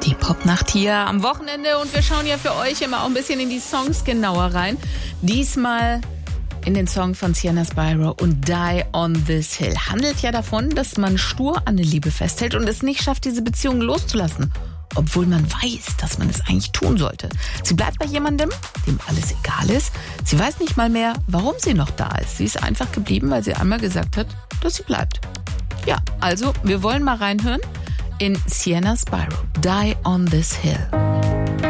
Die Popnacht hier am Wochenende und wir schauen ja für euch immer auch ein bisschen in die Songs genauer rein. Diesmal in den Song von Sienna Spyro und Die on This Hill. Handelt ja davon, dass man stur an der Liebe festhält und es nicht schafft, diese Beziehung loszulassen. Obwohl man weiß, dass man es eigentlich tun sollte. Sie bleibt bei jemandem, dem alles egal ist. Sie weiß nicht mal mehr, warum sie noch da ist. Sie ist einfach geblieben, weil sie einmal gesagt hat, dass sie bleibt. Ja, also wir wollen mal reinhören in Sienna Spyro, Die on This Hill.